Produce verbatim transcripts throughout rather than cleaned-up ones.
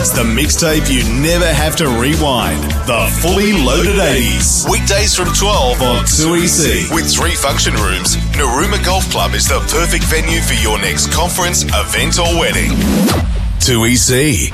It's the mixtape you never have to rewind. The Fully Loaded eighties. Weekdays from twelve on two E C. With three function rooms, Narooma Golf Club is the perfect venue for your next conference, event or wedding. two E C.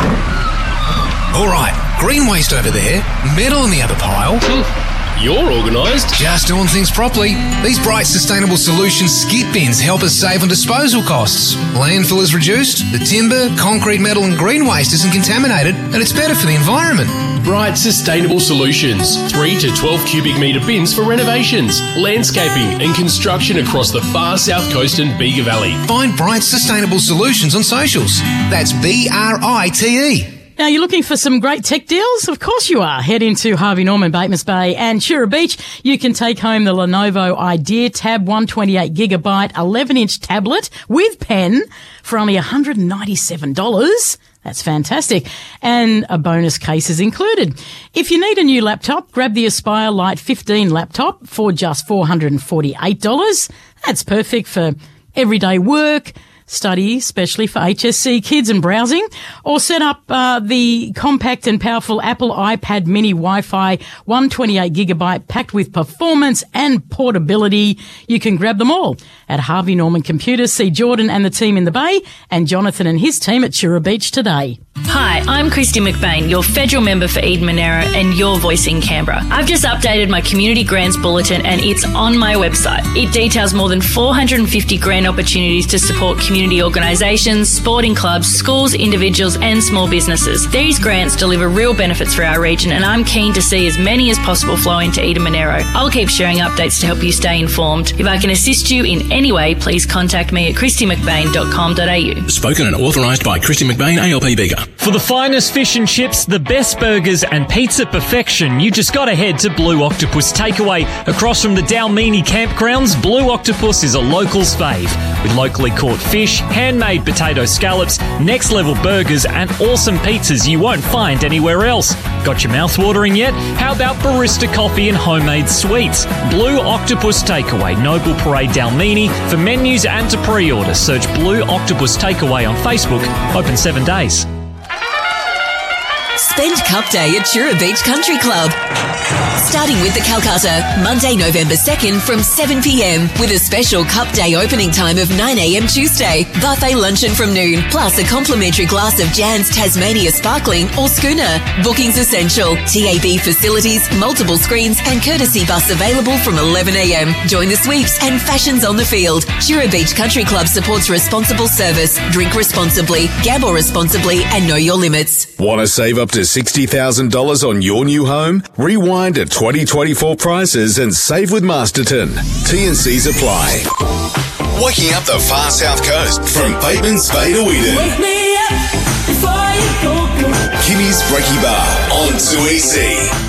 All right, green waste over there, metal in the other pile. You're organised. Just doing things properly. These Bright Sustainable Solutions skip bins help us save on disposal costs. Landfill is reduced, the timber, concrete, metal and green waste isn't contaminated, and it's better for the environment. Bright Sustainable Solutions. three to twelve cubic metre bins for renovations, landscaping and construction across the far south coast and Bega Valley. Find Bright Sustainable Solutions on socials. That's B R I T E. Now, you're looking for some great tech deals? Of course you are. Head into Harvey Norman, Batemans Bay and Chura Beach. You can take home the Lenovo IdeaTab one twenty-eight gigabyte eleven inch tablet with pen for only one hundred ninety-seven dollars. That's fantastic. And a bonus case is included. If you need a new laptop, grab the Aspire Lite fifteen laptop for just four hundred forty-eight dollars. That's perfect for everyday work, study, especially for H S C kids and browsing, or set up uh, the compact and powerful Apple iPad mini Wi-Fi one twenty-eight gigabyte packed with performance and portability. You can grab them all at Harvey Norman Computers. See Jordan and the team in the Bay and Jonathan and his team at Chura Beach today. Hi, I'm Christy McBain, your federal member for Eden Monaro and your voice in Canberra. I've just updated my Community Grants Bulletin and it's on my website. It details more than four hundred fifty grant opportunities to support community organisations, sporting clubs, schools, individuals and small businesses. These grants deliver real benefits for our region and I'm keen to see as many as possible flow into Eden Monaro. I'll keep sharing updates to help you stay informed. If I can assist you in any way, please contact me at christy mcbain dot com dot a u. Spoken and authorised by Christy McBain, A L P Bega. For the finest fish and chips, the best burgers and pizza perfection, you just got to head to Blue Octopus Takeaway. Across from the Dalmini campgrounds, Blue Octopus is a local's fave. With locally caught fish, handmade potato scallops, next level burgers and awesome pizzas you won't find anywhere else. Got your mouth watering yet? How about barista coffee and homemade sweets? Blue Octopus Takeaway, Noble Parade Dalmini. For menus and to pre-order, search Blue Octopus Takeaway on Facebook. Open seven days. Spend Cup Day at Chura Beach Country Club. Starting with the Calcutta, Monday, November second from seven p m with a special Cup Day opening time of nine a m Tuesday. Buffet luncheon from noon, plus a complimentary glass of Jan's Tasmania Sparkling or Schooner. Bookings essential. T A B facilities, multiple screens and courtesy bus available from eleven a m. Join the sweeps and fashions on the field. Chura Beach Country Club supports responsible service. Drink responsibly, gamble responsibly and know your limits. Want to save up to sixty thousand dollars on your new home? Rewind to twenty twenty-four prices and save with Masterton. T and C's apply. Waking up the far south coast from Batemans Bay to Eden. Wake me up before you go. Kimmy's Brekkie Bar on two E C.